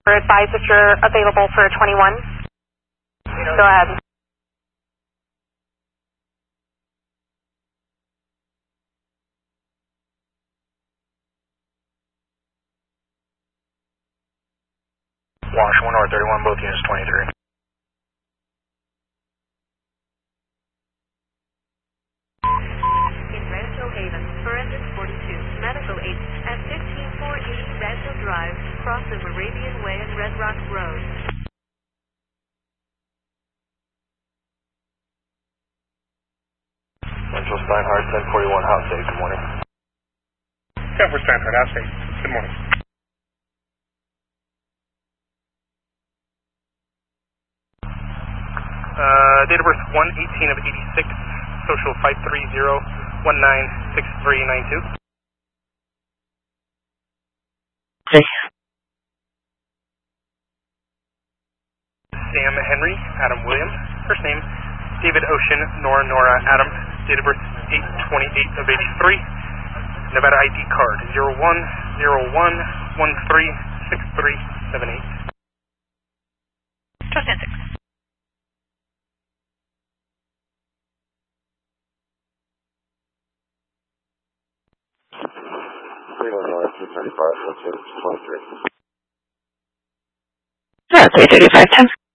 Advise if you're available for a 21. Go ahead. Wash 1 North 31, both units 23. In Rancho Haven, Forensic 42, Medical 8 at 15480 Rancho Drive, cross the Moravian Way and Red Rock Road. Central Steinhardt, 1041, House 8, good morning. 10 for Steinhardt, House 8, good morning. Date of birth 1/18 of 86, social 530-196392. Sam Henry, Adam William, first name David Ocean, Nora Adam, date of birth 8/28 of 83, Nevada ID card 0101136378. Trust answer. North 235, 23. Yeah, 335, 10.